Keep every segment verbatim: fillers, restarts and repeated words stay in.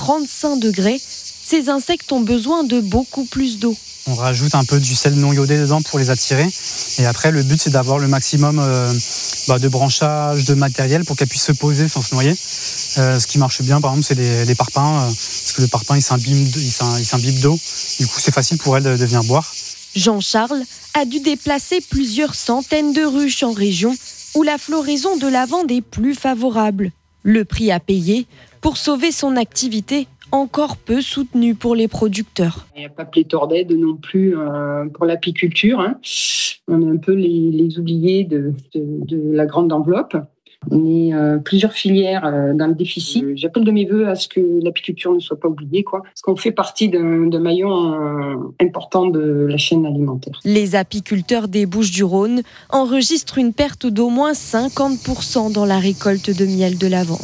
trente-cinq degrés. Ces insectes ont besoin de beaucoup plus d'eau. On rajoute un peu du sel non iodé dedans pour les attirer. Et après, le but, c'est d'avoir le maximum euh, bah, de branchage, de matériel pour qu'elles puissent se poser sans se noyer. Euh, ce qui marche bien, par exemple, c'est les, les parpaings. Euh, parce que le parpaing, il s'imbibe, il s'imbibe d'eau. Du coup, c'est facile pour elles de, de venir boire. Jean-Charles a dû déplacer plusieurs centaines de ruches en région où la floraison de lavande est plus favorable. Le prix à payer pour sauver son activité encore peu soutenu pour les producteurs. Il n'y a pas pléthore d'aides non plus euh, pour l'apiculture. Hein. On est un peu les, les oubliés de, de, de la grande enveloppe. On est euh, plusieurs filières euh, dans le déficit. J'appelle de mes voeux à ce que l'apiculture ne soit pas oubliée, quoi, parce qu'on fait partie d'un, d'un maillon euh, important de la chaîne alimentaire. Les apiculteurs des Bouches-du-Rhône enregistrent une perte d'au moins cinquante pour cent dans la récolte de miel de lavande.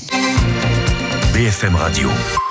B F M Radio.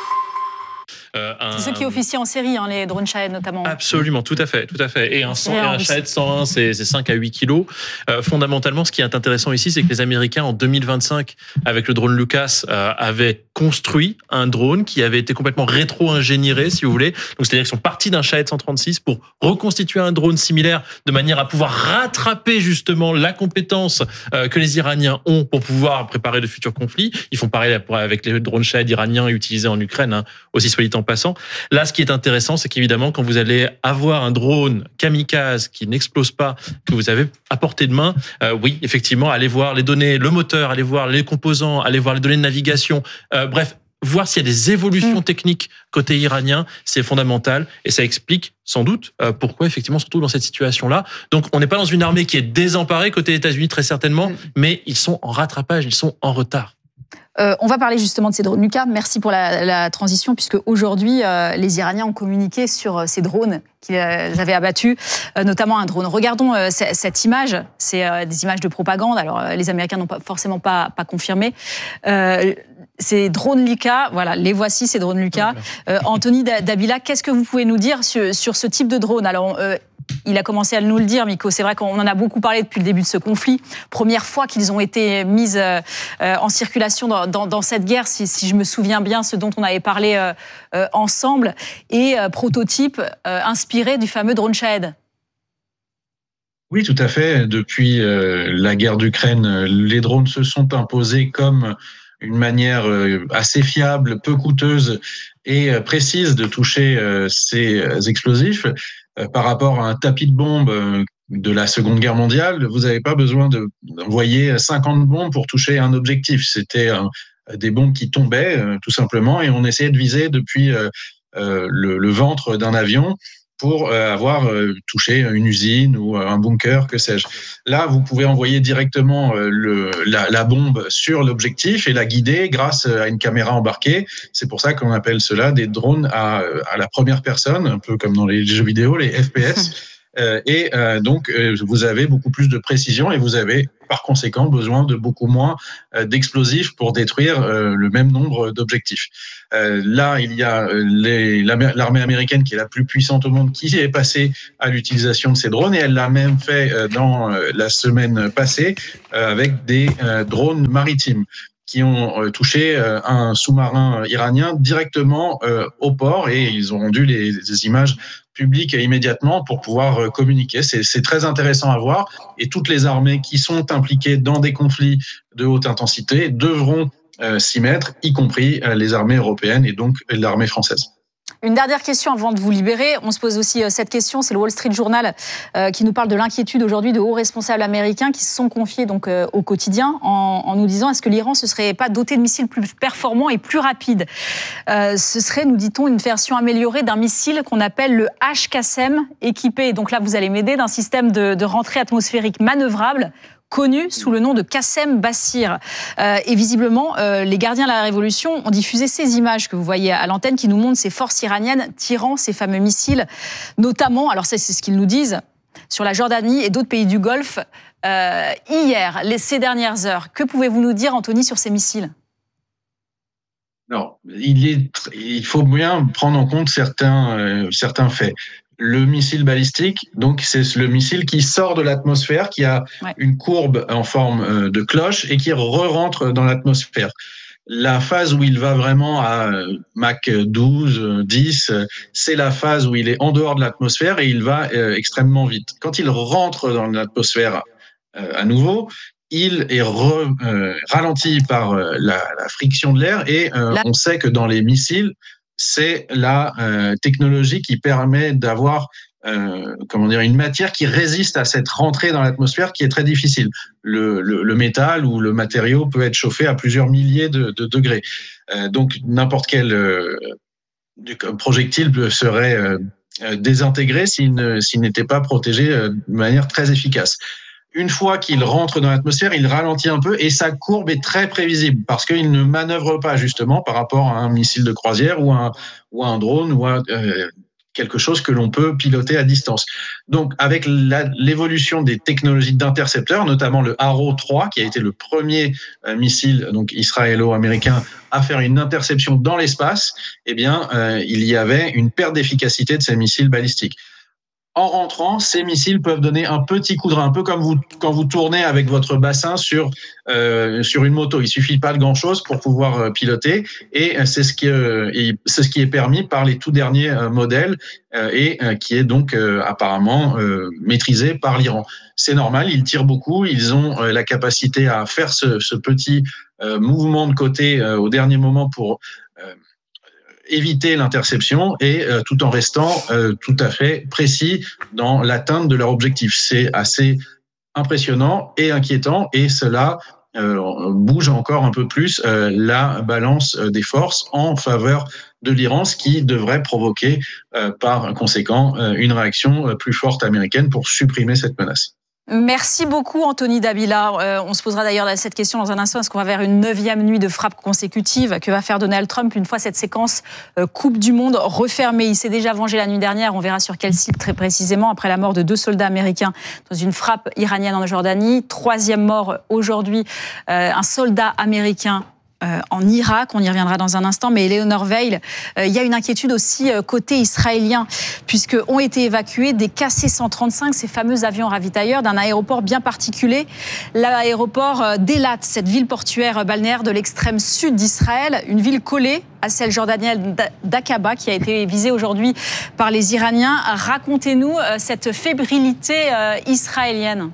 Euh, un... C'est ceux qui officient en série, hein, les drones Shahed notamment. Absolument, tout à fait, tout à fait. Et un, cent, et un Shahed cent un, c'est, c'est cinq à huit kilos. Euh, fondamentalement, ce qui est intéressant ici, c'est que les Américains, en deux mille vingt-cinq, avec le drone Lucas, euh, avaient construit un drone qui avait été complètement rétro-ingénieré, si vous voulez. Donc, c'est-à-dire qu'ils sont partis d'un Shahed cent trente-six pour reconstituer un drone similaire de manière à pouvoir rattraper justement la compétence euh, que les Iraniens ont pour pouvoir préparer de futurs conflits. Ils font pareil avec les drones Shahed iraniens utilisés en Ukraine, hein, aussi soit dit en passant. Là, ce qui est intéressant, c'est qu'évidemment, quand vous allez avoir un drone kamikaze qui n'explose pas, que vous avez à portée de main, euh, oui, effectivement, allez voir les données, le moteur, allez voir les composants, allez voir les données de navigation, euh, bref, voir s'il y a des évolutions techniques côté iranien, c'est fondamental et ça explique sans doute euh, pourquoi, effectivement, surtout dans cette situation-là. Donc, on n'est pas dans une armée qui est désemparée côté États-Unis, très certainement, mais ils sont en rattrapage, ils sont en retard. Euh, on va parler justement de ces drones Lucas. Merci pour la, la transition, puisque aujourd'hui, euh, les Iraniens ont communiqué sur euh, ces drones qu'ils euh, avaient abattus, euh, notamment un drone. Regardons euh, c- cette image. C'est euh, des images de propagande. Alors, euh, les Américains n'ont pas, forcément pas, pas confirmé. Euh, ces drones Lucas, voilà, les voici, ces drones Lucas. Euh, Anthony Dabila, qu'est-ce que vous pouvez nous dire sur, sur ce type de drone ? Alors, euh, il a commencé à nous le dire, Miko. C'est vrai qu'on en a beaucoup parlé depuis le début de ce conflit. Première fois qu'ils ont été mis euh, en circulation dans, dans, dans cette guerre, si, si je me souviens bien, ce dont on avait parlé euh, euh, ensemble, et euh, prototype euh, inspiré du fameux drone Shahed. Oui, tout à fait. Depuis euh, la guerre d'Ukraine, les drones se sont imposés comme une manière euh, assez fiable, peu coûteuse et euh, précise de toucher euh, ces explosifs. Par rapport à un tapis de bombes de la Seconde Guerre mondiale, vous n'avez pas besoin de, d'envoyer cinquante bombes pour toucher un objectif. C'était un, des bombes qui tombaient, tout simplement, et on essayait de viser depuis euh, le, le ventre d'un avion pour euh, avoir euh, touché une usine ou un bunker, que sais-je. Là, vous pouvez envoyer directement euh, le, la, la bombe sur l'objectif et la guider grâce à une caméra embarquée. C'est pour ça qu'on appelle cela des drones à, à la première personne, un peu comme dans les jeux vidéo, les F P S. Euh, et euh, donc, euh, vous avez beaucoup plus de précision et vous avez, par conséquent, besoin de beaucoup moins euh, d'explosifs pour détruire euh, le même nombre d'objectifs. Euh, là, il y a les, l'armée américaine qui est la plus puissante au monde qui est passée à l'utilisation de ces drones et elle l'a même fait euh, dans euh, la semaine passée euh, avec des euh, drones maritimes qui ont euh, touché euh, un sous-marin iranien directement euh, au port et ils ont rendu les, les images publiques immédiatement pour pouvoir euh, communiquer. C'est, c'est très intéressant à voir et toutes les armées qui sont impliquées dans des conflits de haute intensité devront euh, s'y mettre, y compris euh, les armées européennes et donc l'armée française. Une dernière question avant de vous libérer. On se pose aussi cette question, c'est le Wall Street Journal euh, qui nous parle de l'inquiétude aujourd'hui de hauts responsables américains qui se sont confiés donc, euh, au quotidien en, en nous disant est-ce que l'Iran ne se serait pas doté de missiles plus performants et plus rapides ? euh, Ce serait, nous dit-on, une version améliorée d'un missile qu'on appelle le H-Qassem, équipé, donc là vous allez m'aider, d'un système de, de rentrée atmosphérique manœuvrable connu sous le nom de Qassem Bassir. Euh, et visiblement, euh, les gardiens de la Révolution ont diffusé ces images que vous voyez à l'antenne qui nous montrent ces forces iraniennes tirant ces fameux missiles, notamment, alors ça, c'est ce qu'ils nous disent, sur la Jordanie et d'autres pays du Golfe, euh, hier, les, ces dernières heures. Que pouvez-vous nous dire, Anthony, sur ces missiles ? Non, il, est, il faut bien prendre en compte certains, euh, certains faits. Le missile balistique, donc c'est le missile qui sort de l'atmosphère, qui a ouais. une courbe en forme de cloche et qui re-rentre dans l'atmosphère. La phase où il va vraiment à Mach douze, dix, c'est la phase où il est en dehors de l'atmosphère et il va euh, extrêmement vite. Quand il rentre dans l'atmosphère euh, à nouveau, il est re, euh, ralenti par euh, la, la friction de l'air et euh, la... on sait que dans les missiles, c'est la euh, technologie qui permet d'avoir Euh, comment dire, une matière qui résiste à cette rentrée dans l'atmosphère qui est très difficile. Le, le, le métal ou le matériau peut être chauffé à plusieurs milliers de, de degrés. Euh, donc n'importe quel euh, projectile serait euh, désintégré s'il, ne, s'il n'était pas protégé euh, de manière très efficace. Une fois qu'il rentre dans l'atmosphère, il ralentit un peu et sa courbe est très prévisible parce qu'il ne manœuvre pas justement par rapport à un missile de croisière ou un, ou un drone ou un, euh, quelque chose que l'on peut piloter à distance. Donc, avec la, l'évolution des technologies d'intercepteurs, notamment le Arrow trois, qui a été le premier euh, missile donc israélo-américain à faire une interception dans l'espace, eh bien, euh, il y avait une perte d'efficacité de ces missiles balistiques. En rentrant, ces missiles peuvent donner un petit coup de rein, un peu comme vous, quand vous tournez avec votre bassin sur, euh, sur une moto. Il suffit pas de grand-chose pour pouvoir euh, piloter et c'est ce, qui, euh, c'est ce qui est permis par les tout derniers euh, modèles euh, et euh, qui est donc euh, apparemment euh, maîtrisé par l'Iran. C'est normal, ils tirent beaucoup, ils ont euh, la capacité à faire ce, ce petit euh, mouvement de côté euh, au dernier moment pour... Euh, éviter l'interception et euh, tout en restant euh, tout à fait précis dans l'atteinte de leur objectif. C'est assez impressionnant et inquiétant et cela euh, bouge encore un peu plus euh, la balance des forces en faveur de l'Iran, ce qui devrait provoquer euh, par conséquent euh, une réaction plus forte américaine pour supprimer cette menace. Merci beaucoup Anthony Dabila. Euh, on se posera d'ailleurs cette question dans un instant. Est-ce qu'on va vers une neuvième nuit de frappe consécutive? Que va faire Donald Trump une fois cette séquence euh, Coupe du Monde refermée? Il s'est déjà vengé la nuit dernière. On verra sur quel site très précisément. Après la mort de deux soldats américains dans une frappe iranienne en Jordanie. Troisième mort aujourd'hui. Euh, un soldat américain Euh, en Irak, on y reviendra dans un instant, mais Eleanor Veil, euh, il y a une inquiétude aussi euh, côté israélien, puisque ont été évacués des K C cent trente-cinq, ces fameux avions ravitailleurs d'un aéroport bien particulier, l'aéroport euh, d'Elat, cette ville portuaire balnéaire de l'extrême sud d'Israël, une ville collée à celle jordanienne d'Aqaba qui a été visée aujourd'hui par les Iraniens. Racontez-nous euh, cette fébrilité euh, israélienne.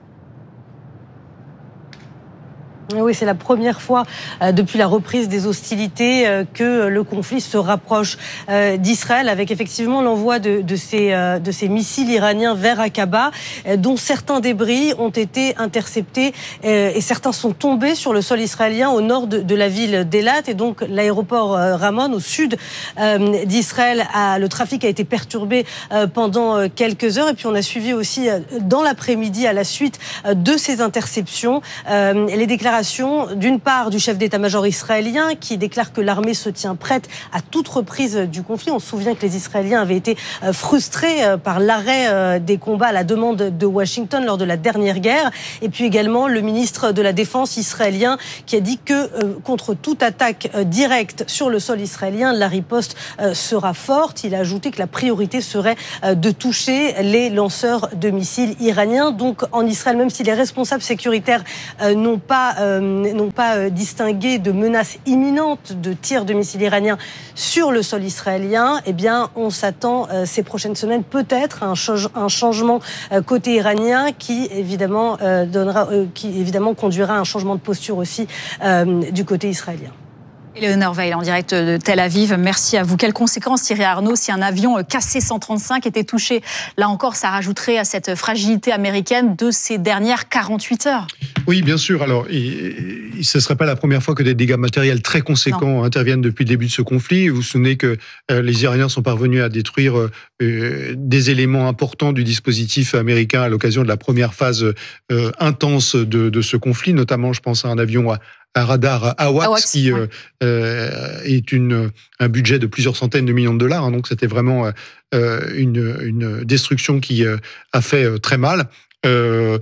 Oui, c'est la première fois euh, depuis la reprise des hostilités euh, que le conflit se rapproche euh, d'Israël, avec effectivement l'envoi de, de, ces, euh, de ces missiles iraniens vers Aqaba, euh, dont certains débris ont été interceptés euh, et certains sont tombés sur le sol israélien au nord de, de la ville d'Elat. Et donc l'aéroport euh, Ramon, au sud euh, d'Israël, a, le trafic a été perturbé euh, pendant euh, quelques heures. Et puis on a suivi aussi euh, dans l'après-midi, à la suite euh, de ces interceptions, euh, les déclarations d'une part du chef d'état-major israélien qui déclare que l'armée se tient prête à toute reprise du conflit. On se souvient que les Israéliens avaient été frustrés par l'arrêt des combats à la demande de Washington lors de la dernière guerre. Et puis également le ministre de la Défense israélien qui a dit que contre toute attaque directe sur le sol israélien, la riposte sera forte. Il a ajouté que la priorité serait de toucher les lanceurs de missiles iraniens. Donc en Israël, même si les responsables sécuritaires n'ont pas Euh, n'ont pas euh, distingué de menaces imminentes de tirs de missiles iraniens sur le sol israélien, eh bien, on s'attend euh, ces prochaines semaines peut-être à un, change, un changement euh, côté iranien qui évidemment euh, donnera, euh, qui évidemment conduira à un changement de posture aussi euh, du côté israélien. Eleanor Veil en direct de Tel Aviv. Merci à vous. Quelles conséquences, Thierry Arnaud, si un avion K C cent trente-cinq était touché? Là encore, ça rajouterait à cette fragilité américaine de ces dernières quarante-huit heures. Oui, bien sûr. Alors, et, et, ce ne serait pas la première fois que des dégâts matériels très conséquents non. interviennent depuis le début de ce conflit. Vous vous souvenez que euh, les Iraniens sont parvenus à détruire euh, des éléments importants du dispositif américain à l'occasion de la première phase euh, intense de, de ce conflit, notamment, je pense à un avion à un radar AWACS, AWACS qui ouais. euh, est une, un budget de plusieurs centaines de millions de dollars. Hein, donc, c'était vraiment euh, une, une destruction qui euh, a fait euh, très mal. Euh,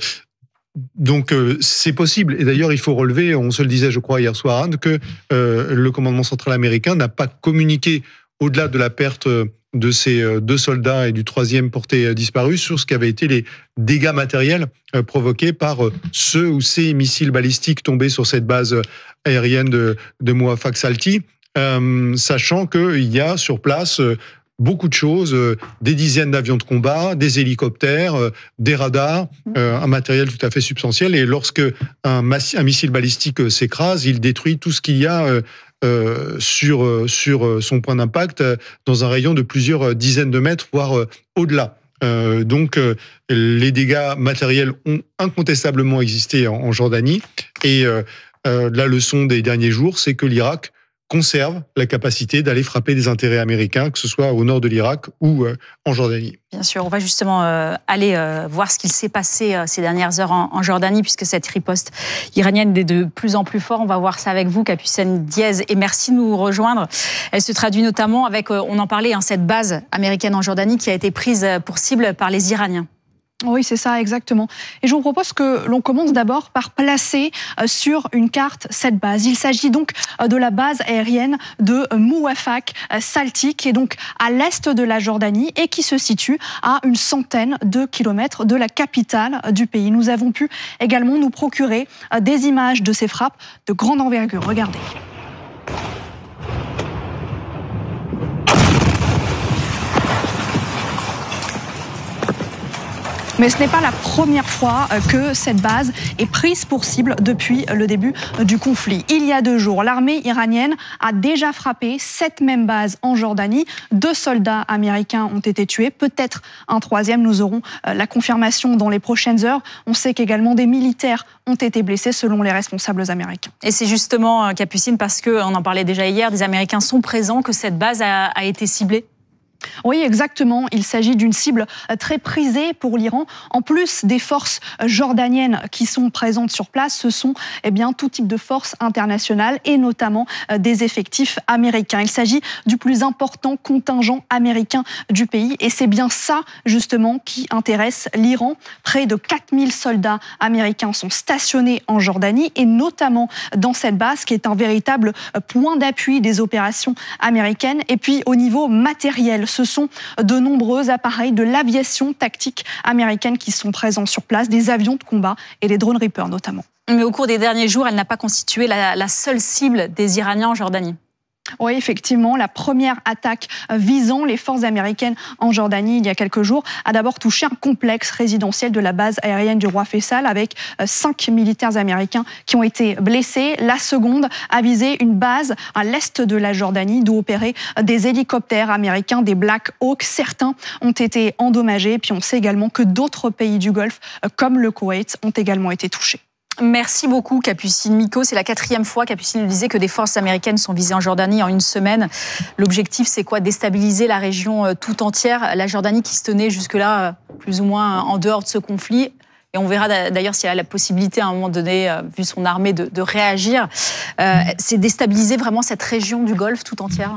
donc, euh, c'est possible. Et d'ailleurs, il faut relever, on se le disait, je crois, hier soir, Anne, que euh, le commandement central américain n'a pas communiqué, au-delà de la perte de ces deux soldats et du troisième porté disparu sur ce qu'avaient été les dégâts matériels provoqués par ceux ou ces missiles balistiques tombés sur cette base aérienne de, de Moafaq Salti, euh, sachant qu'il y a sur place beaucoup de choses, euh, des dizaines d'avions de combat, des hélicoptères, euh, des radars, euh, un matériel tout à fait substantiel. Et lorsque un, massi- un missile balistique euh, s'écrase, il détruit tout ce qu'il y a euh, euh, sur, euh, sur son point d'impact euh, dans un rayon de plusieurs dizaines de mètres, voire euh, au-delà. Euh, donc, euh, les dégâts matériels ont incontestablement existé en, en Jordanie. Et euh, euh, la leçon des derniers jours, c'est que l'Irak conserve la capacité d'aller frapper des intérêts américains, que ce soit au nord de l'Irak ou euh, en Jordanie. Bien sûr, on va justement euh, aller euh, voir ce qu'il s'est passé euh, ces dernières heures en, en Jordanie, puisque cette riposte iranienne est de plus en plus forte. On va voir ça avec vous, Capucine Diez, et merci de nous rejoindre. Elle se traduit notamment avec, euh, on en parlait, hein, cette base américaine en Jordanie qui a été prise pour cible par les Iraniens. Oui, c'est ça, exactement. Et je vous propose que l'on commence d'abord par placer sur une carte cette base. Il s'agit donc de la base aérienne de Moafaq Salti, qui est donc à l'est de la Jordanie et qui se situe à une centaine de kilomètres de la capitale du pays. Nous avons pu également nous procurer des images de ces frappes de grande envergure. Regardez. Mais ce n'est pas la première fois que cette base est prise pour cible depuis le début du conflit. Il y a deux jours, l'armée iranienne a déjà frappé cette même base en Jordanie. Deux soldats américains ont été tués, peut-être un troisième. Nous aurons la confirmation dans les prochaines heures. On sait qu'également des militaires ont été blessés selon les responsables américains. Et c'est justement, Capucine, parce qu'on en parlait déjà hier, des Américains sont présents, que cette base a, a été ciblée. Oui, exactement. Il s'agit d'une cible très prisée pour l'Iran. En plus des forces jordaniennes qui sont présentes sur place, ce sont eh bien, tout type de forces internationales et notamment des effectifs américains. Il s'agit du plus important contingent américain du pays et c'est bien ça, justement, qui intéresse l'Iran. Près de quatre mille soldats américains sont stationnés en Jordanie et notamment dans cette base qui est un véritable point d'appui des opérations américaines. Et puis, au niveau matériel, ce sont de nombreux appareils de l'aviation tactique américaine qui sont présents sur place, des avions de combat et des drones Reaper notamment. Mais au cours des derniers jours, elle n'a pas constitué la, la seule cible des Iraniens en Jordanie. Oui, effectivement, la première attaque visant les forces américaines en Jordanie il y a quelques jours a d'abord touché un complexe résidentiel de la base aérienne du roi Faisal avec cinq militaires américains qui ont été blessés. La seconde a visé une base à l'est de la Jordanie d'où opéraient des hélicoptères américains, des Black Hawk. Certains ont été endommagés. Puis on sait également que d'autres pays du Golfe, comme le Koweït, ont également été touchés. Merci beaucoup, Capucine Miko. C'est la quatrième fois, Capucine nous disait, que des forces américaines sont visées en Jordanie en une semaine. L'objectif, c'est quoi? Déstabiliser la région tout entière. La Jordanie qui se tenait jusque-là plus ou moins en dehors de ce conflit. Et on verra d'ailleurs si elle a la possibilité à un moment donné, vu son armée, de, de réagir. Euh, c'est déstabiliser vraiment cette région du Golfe tout entière.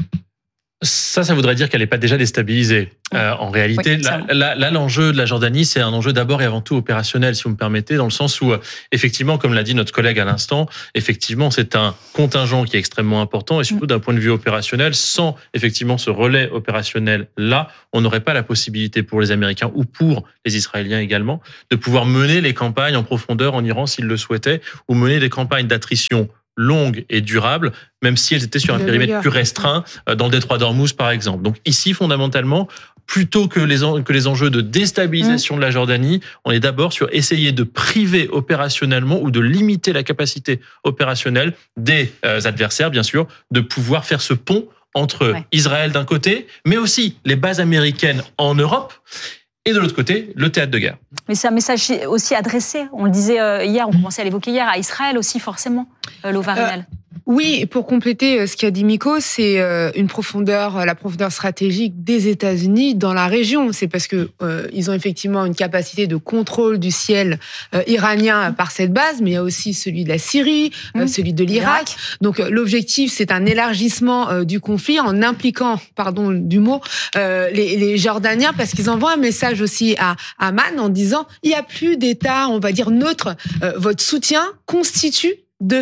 Ça, ça voudrait dire qu'elle n'est pas déjà déstabilisée. Euh, en réalité, oui, là, là, là, l'enjeu de la Jordanie, c'est un enjeu d'abord et avant tout opérationnel, si vous me permettez, dans le sens où, effectivement, comme l'a dit notre collègue à l'instant, effectivement, c'est un contingent qui est extrêmement important et surtout d'un point de vue opérationnel, sans effectivement ce relais opérationnel-là, on n'aurait pas la possibilité pour les Américains ou pour les Israéliens également de pouvoir mener les campagnes en profondeur en Iran s'ils le souhaitaient ou mener des campagnes d'attrition longues et durables, même si elles étaient sur un de périmètre meilleur. plus restreint, dans le détroit d'Ormuz, par exemple. Donc ici, fondamentalement, plutôt que les, en, que les enjeux de déstabilisation mmh. de la Jordanie, on est d'abord sur essayer de priver opérationnellement ou de limiter la capacité opérationnelle des euh, adversaires, bien sûr, de pouvoir faire ce pont entre ouais. Israël d'un côté, mais aussi les bases américaines en Europe, et de l'autre côté, le théâtre de guerre. Mais c'est un message aussi adressé, on le disait hier, on commençait à l'évoquer hier, à Israël aussi forcément, Lova Rinel. Euh, oui, et pour compléter ce qu'a dit Miko, c'est une profondeur, la profondeur stratégique des États-Unis dans la région. C'est parce que euh, ils ont effectivement une capacité de contrôle du ciel euh, iranien par cette base, mais il y a aussi celui de la Syrie, mmh. euh, celui de l'Irak. Donc euh, l'objectif, c'est un élargissement euh, du conflit en impliquant, pardon du mot, euh, les, les Jordaniens, parce qu'ils envoient un message aussi à Amman en disant il n'y a plus d'État, on va dire neutre. Euh, votre soutien constitue de fait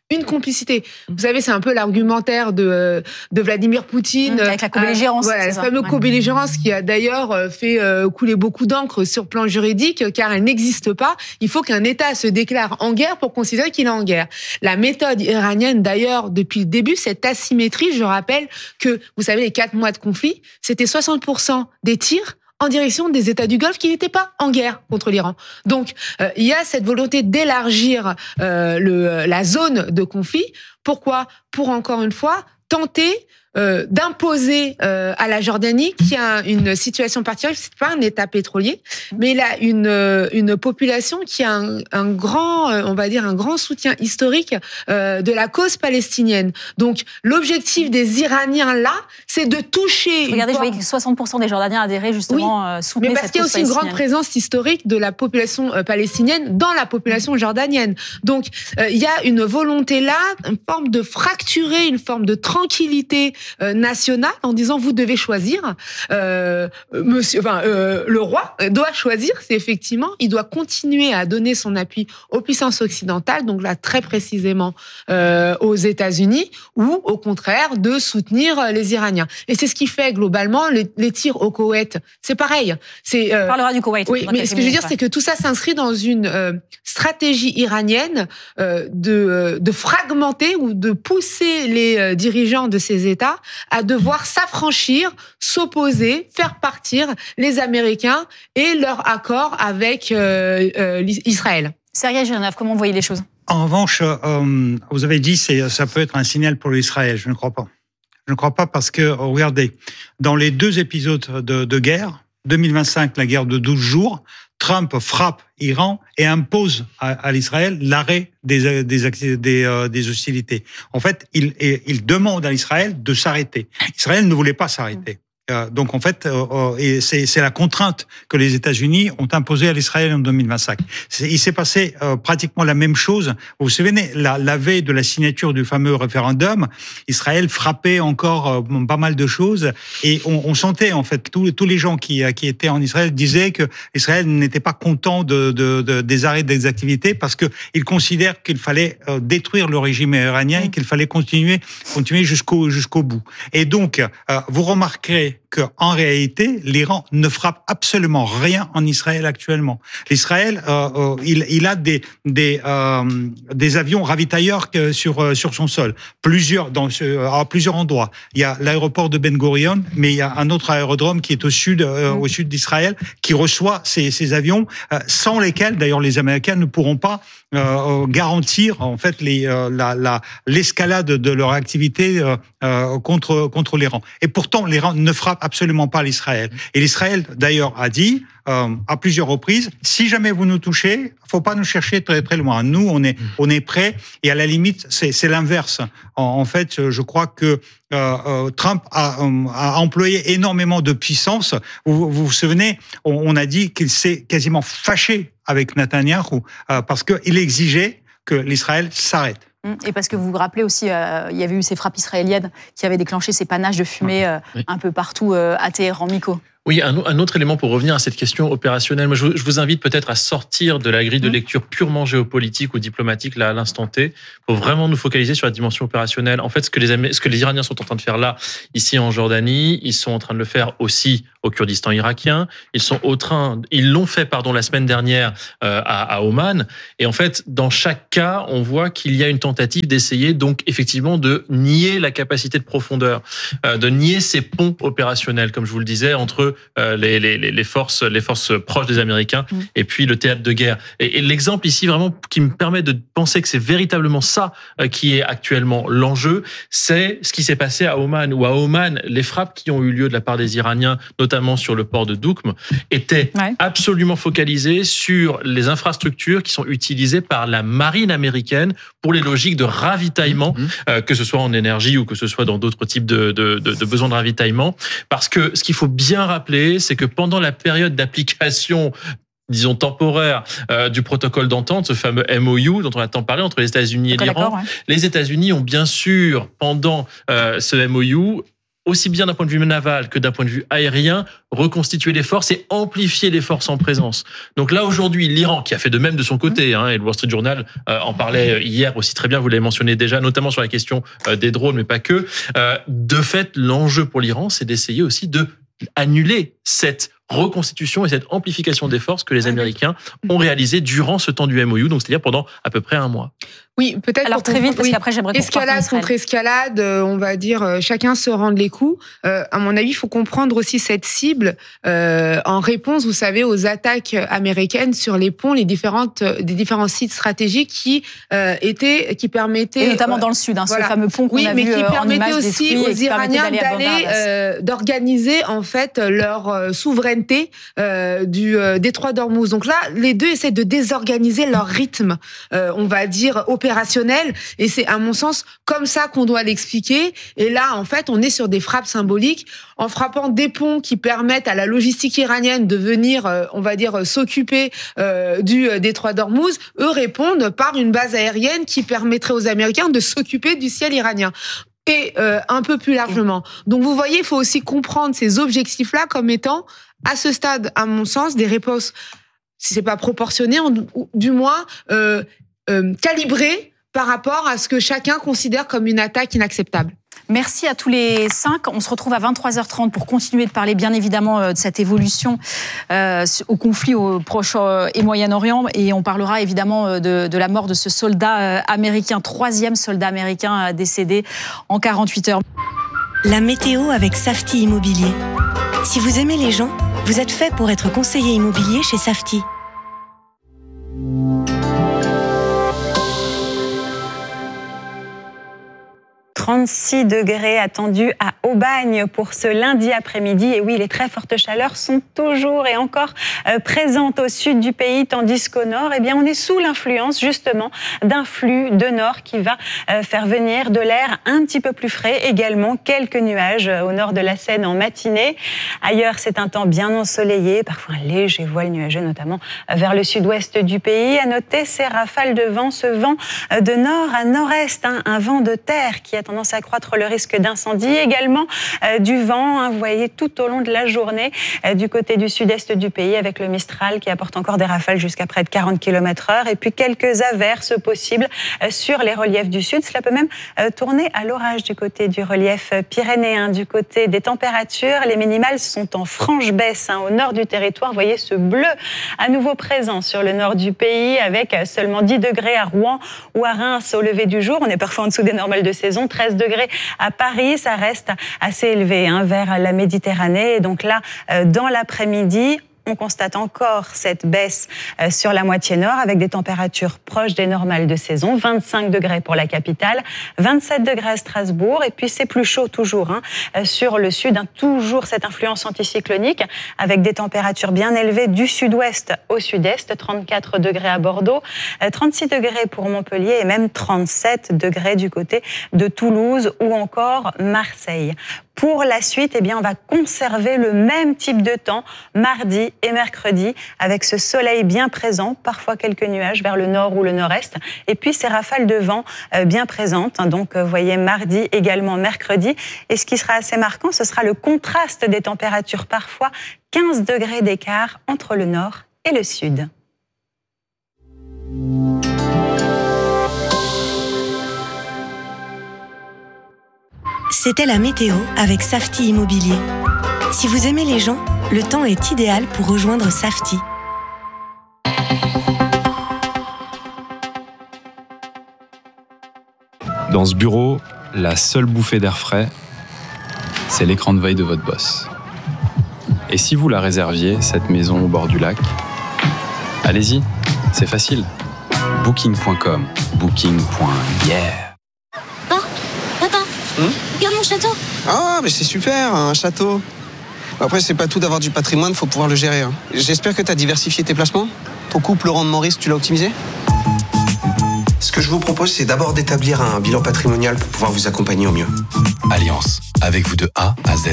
une complicité. Vous savez, c'est un peu l'argumentaire de, de Vladimir Poutine. Mmh, avec la co-belligérance. Euh, voilà, la fameuse ouais. co-belligérance qui a d'ailleurs fait euh, couler beaucoup d'encre sur le plan juridique, car elle n'existe pas. Il faut qu'un État se déclare en guerre pour considérer qu'il est en guerre. La méthode iranienne, d'ailleurs, depuis le début, cette asymétrie, je rappelle que, vous savez, les quatre mois de conflit, c'était soixante pour cent des tirs en direction des États du Golfe qui n'étaient pas en guerre contre l'Iran. Donc, euh, il y a cette volonté d'élargir euh, le, la zone de conflit. Pourquoi ? Pour, encore une fois, tenter euh, d'imposer euh, à la Jordanie, qui a une situation particulière, c'est pas un État pétrolier, mais il a une une population qui a un, un grand, on va dire un grand soutien historique euh, de la cause palestinienne. Donc l'objectif des Iraniens là, c'est de toucher. Regardez, je voyais que soixante pour cent des Jordaniens adhéraient justement, oui, euh, soutenaient mais parce cette qu'il y a cause aussi une grande présence historique de la population euh, palestinienne dans la population jordanienne. Donc euh, il y a une volonté là, une forme de fracturer, une forme de tranquillité euh, nationale en disant vous devez choisir. Euh, monsieur, enfin euh, le roi doit choisir. C'est effectivement, il doit continuer à donner son appui aux puissances occidentales, donc là très précisément euh, aux États-Unis, ou au contraire de soutenir les Iraniens. Et c'est ce qui fait globalement les, les tirs au Koweït. C'est pareil. C'est, euh, On parlera du Koweït. Oui, mais ce que je veux dire, c'est que tout ça s'inscrit dans une euh, stratégie iranienne euh, de, euh, de fragmenter ou de pousser les euh, dirigeants de ces États à devoir s'affranchir, s'opposer, faire partir les Américains et leur accord avec euh, euh, Israël. Sergueï Girnev, comment vous voyez les choses ? En revanche, euh, vous avez dit que ça peut être un signal pour l'Israël. Je ne crois pas. Je ne crois pas parce que, regardez, dans les deux épisodes de, de guerre, deux mille vingt-cinq, la guerre de douze jours, Trump frappe Iran et impose à, à l'Israël l'arrêt des, des, des, euh, des hostilités. En fait, il, il demande à l'Israël de s'arrêter. Israël ne voulait pas s'arrêter. Euh, donc en fait, euh, et c'est, c'est la contrainte que les États-Unis ont imposée à l'Israël en deux mille vingt-cinq. C'est, il s'est passé euh, pratiquement la même chose. Vous vous souvenez, la, la veille de la signature du fameux référendum, Israël frappait encore euh, pas mal de choses, et on, on sentait en fait tous, tous les gens qui, qui étaient en Israël disaient que Israël n'était pas content de, de, de des arrêts des activités parce que ils considèrent qu'il fallait euh, détruire le régime iranien et qu'il fallait continuer, continuer jusqu'au jusqu'au bout. Et donc, euh, vous remarquerez qu'en réalité, l'Iran ne frappe absolument rien en Israël actuellement. L'Israël, euh, euh, il, il a des des euh, des avions ravitailleurs sur euh, sur son sol, plusieurs dans à plusieurs endroits. Il y a l'aéroport de Ben Gurion, mais il y a un autre aérodrome qui est au sud euh, au sud d'Israël qui reçoit ces ces avions, euh, sans lesquels d'ailleurs les Américains ne pourront pas euh, garantir en fait les euh, la la l'escalade de leur activité euh, euh, contre contre l'Iran. Et pourtant l'Iran ne frappe absolument pas l'Israël. Et l'Israël, d'ailleurs, a dit euh, à plusieurs reprises, si jamais vous nous touchez, faut pas nous chercher très très loin. Nous, on est on est prêts. Et à la limite, c'est c'est l'inverse. En, en fait, je crois que euh, euh, Trump a, a employé énormément de puissance. Vous vous, vous souvenez, on, on a dit qu'il s'est quasiment fâché avec Netanyahou euh, parce qu'il exigeait que l'Israël s'arrête. Et parce que vous vous rappelez aussi, euh, il y avait eu ces frappes israéliennes qui avaient déclenché ces panaches de fumée euh, oui. un peu partout euh, à Téhéran. Miko. Oui, un, un autre élément pour revenir à cette question opérationnelle. Moi, je, je vous invite peut-être à sortir de la grille de lecture purement géopolitique ou diplomatique là à l'instant T, pour vraiment nous focaliser sur la dimension opérationnelle. En fait, ce que les ce que les Iraniens sont en train de faire là, ici en Jordanie, ils sont en train de le faire aussi au Kurdistan irakien. Ils sont au train, ils l'ont fait, pardon, la semaine dernière euh, à, à Oman. Et en fait, dans chaque cas, on voit qu'il y a une tentative d'essayer donc effectivement de nier la capacité de profondeur, euh, de nier ces ponts opérationnels, comme je vous le disais, entre Les, les, les forces, les forces proches des Américains mmh. et puis le théâtre de guerre. Et, et l'exemple ici vraiment qui me permet de penser que c'est véritablement ça qui est actuellement l'enjeu, c'est ce qui s'est passé à Oman. Où à Oman, les frappes qui ont eu lieu de la part des Iraniens, notamment sur le port de Doukm, étaient ouais. absolument focalisées sur les infrastructures qui sont utilisées par la marine américaine pour les logiques de ravitaillement, mmh. euh, que ce soit en énergie ou que ce soit dans d'autres types de, de, de, de besoins de ravitaillement. Parce que ce qu'il faut bien rappeler, c'est que pendant la période d'application, disons temporaire, euh, du protocole d'entente, ce fameux M O U dont on a tant parlé entre les États-Unis et l'Iran, ouais. les États-Unis ont bien sûr, pendant euh, ce M O U, aussi bien d'un point de vue naval que d'un point de vue aérien, reconstituer les forces et amplifier les forces en présence. Donc là, aujourd'hui, l'Iran, qui a fait de même de son côté, hein, et le Wall Street Journal euh, en parlait hier aussi très bien, vous l'avez mentionné déjà, notamment sur la question euh, des drones, mais pas que. Euh, de fait, l'enjeu pour l'Iran, c'est d'essayer aussi de annuler cette reconstitution et cette amplification des forces que les Américains ont réalisées durant ce temps du M O U, donc c'est-à-dire pendant à peu près un mois. Oui, peut-être. Alors très vite, parce oui. qu'après j'aimerais qu'on escalade contre escalade, euh, on va dire, euh, chacun se rende les coups. Euh, à mon avis, il faut comprendre aussi cette cible euh, en réponse, vous savez, aux attaques américaines sur les ponts, les différentes, des différents sites stratégiques qui euh, étaient, qui permettaient, et notamment euh, dans le sud, hein, voilà. ce fameux pont qu'on oui, a mais vu qui euh, permettait aussi aux Iraniens d'aller, euh, d'organiser en fait leur euh, souveraineté euh, du euh, détroit d'Ormuz. Donc là, les deux essaient de désorganiser leur rythme, euh, on va dire opérationnel. Et c'est, à mon sens, comme ça qu'on doit l'expliquer. Et là, en fait, on est sur des frappes symboliques. En frappant des ponts qui permettent à la logistique iranienne de venir, euh, on va dire, s'occuper euh, du euh, détroit d'Ormuz, eux répondent par une base aérienne qui permettrait aux Américains de s'occuper du ciel iranien. Et euh, un peu plus largement. Donc, vous voyez, il faut aussi comprendre ces objectifs-là comme étant, à ce stade, à mon sens, des réponses, si c'est pas proportionné, du moins euh, euh, calibrées par rapport à ce que chacun considère comme une attaque inacceptable. Merci à tous les cinq. On se retrouve à vingt-trois heures trente pour continuer de parler bien évidemment de cette évolution euh, au conflit au Proche et Moyen-Orient. Et on parlera évidemment de, de la mort de ce soldat américain, troisième soldat américain décédé en quarante-huit heures. La météo avec Safety Immobilier. Si vous aimez les gens, vous êtes fait pour être conseiller immobilier chez Safety. trente-six degrés attendus à Aubagne pour ce lundi après-midi. Et oui, les très fortes chaleurs sont toujours et encore euh, présentes au sud du pays, tandis qu'au nord, eh bien, on est sous l'influence justement d'un flux de nord qui va euh, faire venir de l'air un petit peu plus frais. Également, quelques nuages au nord de la Seine en matinée. Ailleurs, c'est un temps bien ensoleillé, parfois un léger voile nuageux, notamment vers le sud-ouest du pays. À noter ces rafales de vent, ce vent de nord à nord-est, hein, un vent de terre qui a tendance à accroître le risque d'incendie. Également euh, du vent, hein, vous voyez, tout au long de la journée euh, du côté du sud-est du pays avec le Mistral qui apporte encore des rafales jusqu'à près de quarante kilomètres heure et puis quelques averses possibles euh, sur les reliefs du sud. Cela peut même euh, tourner à l'orage du côté du relief pyrénéen. Du côté des températures, les minimales sont en franche baisse hein, au nord du territoire. Vous voyez ce bleu à nouveau présent sur le nord du pays avec seulement dix degrés à Rouen ou à Reims au lever du jour. On est parfois en dessous des normales de saison. treize degrés à Paris, ça reste assez élevé hein, vers la Méditerranée. Et donc là, euh, dans l'après-midi, on constate encore cette baisse euh, sur la moitié nord avec des températures proches des normales de saison. vingt-cinq degrés pour la capitale, vingt-sept degrés à Strasbourg. Et puis c'est plus chaud toujours hein, euh, sur le sud. Hein, toujours cette influence anticyclonique avec des températures bien élevées du sud-ouest au sud-est. trente-quatre degrés à Bordeaux, euh, trente-six degrés pour Montpellier et même trente-sept degrés du côté de Toulouse ou encore Marseille. Pour la suite, eh bien, on va conserver le même type de temps mardi et mercredi avec ce soleil bien présent, parfois quelques nuages vers le nord ou le nord-est et puis ces rafales de vent euh, bien présentes. Donc, vous voyez, mardi également mercredi. Et ce qui sera assez marquant, ce sera le contraste des températures, parfois quinze degrés d'écart entre le nord et le sud. C'était la météo avec Safety Immobilier. Si vous aimez les gens, le temps est idéal pour rejoindre Safety. Dans ce bureau, la seule bouffée d'air frais, c'est l'écran de veille de votre boss. Et si vous la réserviez, cette maison au bord du lac, allez-y, c'est facile. Booking point com, booking. Yeah. Hum Regarde mon château. Ah, mais c'est super, un château. Après, c'est pas tout d'avoir du patrimoine, faut pouvoir le gérer. Hein. J'espère que tu as diversifié tes placements. Ton couple, Laurent de Maurice, tu l'as optimisé? Ce que je vous propose, c'est d'abord d'établir un bilan patrimonial pour pouvoir vous accompagner au mieux. Alliance, avec vous de A à Z.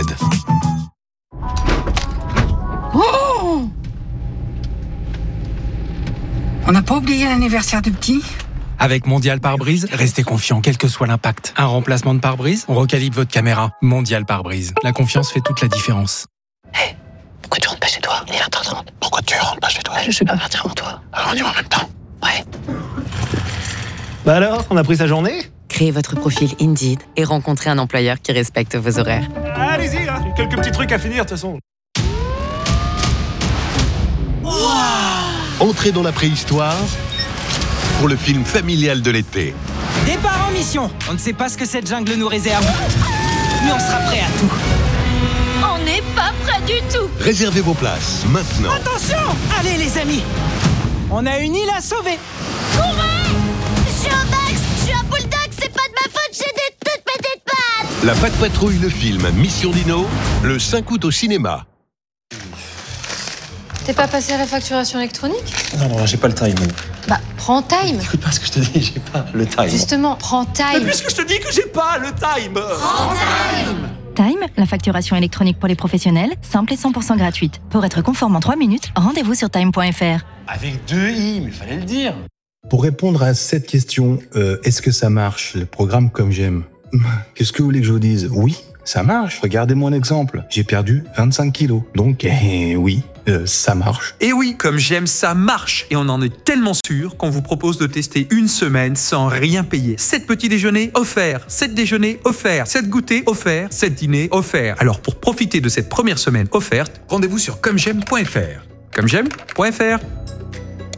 Oh! On n'a pas oublié l'anniversaire du petit? Avec Mondial Pare-Brise, restez confiant quel que soit l'impact. Un remplacement de pare-brise, on recalibre votre caméra. Mondial Pare-Brise. La confiance fait toute la différence. Hé, pourquoi tu rentres pas chez toi? Il est vingt heures trente. Pourquoi tu rentres pas chez toi? Je suis pas partir avant toi. Alors on y va en même temps. Ouais. Bah alors, on a pris sa journée? Créez votre profil Indeed et rencontrez un employeur qui respecte vos horaires. Allez-y, hein, j'ai quelques petits trucs à finir de toute façon. Wow. Entrez dans la préhistoire pour le film familial de l'été. Départ en mission. On ne sait pas ce que cette jungle nous réserve, mais on sera prêt à tout. On n'est pas prêt du tout. Réservez vos places maintenant. Attention! Allez les amis, on a une île à sauver. Courez! Je suis un Max, je suis un bulldog, c'est pas de ma faute, j'ai des toutes petites pattes. La Patte Patrouille, le film Mission Dino, le cinq août au cinéma. T'es pas passé à la facturation électronique? Non, non, j'ai pas le time. Bah, prends time. Écoute pas ce que je te dis, j'ai pas le time. Justement, prends time. Mais puisque je te dis que j'ai pas le time. Prends time. Time, la facturation électronique pour les professionnels, simple et cent pour cent gratuite. Pour être conforme en trois minutes, rendez-vous sur time point f r. Avec deux i, mais fallait le dire. Pour répondre à cette question, euh, est-ce que ça marche, le programme Comme J'aime? Qu'est-ce que vous voulez que je vous dise? Oui, ça marche. Regardez mon exemple. J'ai perdu vingt-cinq kilos. Donc, eh, oui, euh, ça marche. Et oui, Comme J'aime, ça marche. Et on en est tellement sûr qu'on vous propose de tester une semaine sans rien payer. sept petits déjeuners offerts, sept déjeuners offerts, sept goûters offerts, sept dîners offerts. Alors, pour profiter de cette première semaine offerte, rendez-vous sur comme j'aime point f r. comme j'aime point f r.